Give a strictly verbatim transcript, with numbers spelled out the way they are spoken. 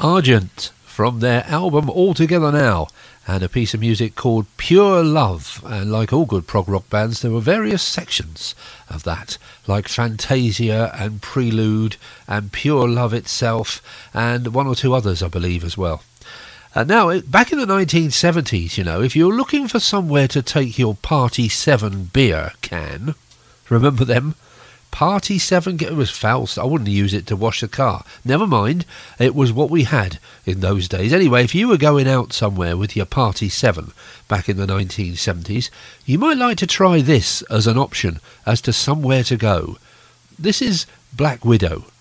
Argent from their album All Together Now, and a piece of music called Pure Love. And like all good prog rock bands, there were various sections of that, like Fantasia and Prelude and Pure Love itself, and one or two others I believe as well. And now, it- back in the nineteen seventies, you know, if you're looking for somewhere to take your Party seven beer can, remember them? Party seven, it was foul stuff. I wouldn't use it to wash the car. Never mind, it was what we had in those days. Anyway, if you were going out somewhere with your Party seven back in the nineteen seventies, you might like to try this as an option as to somewhere to go. This is Black Widow.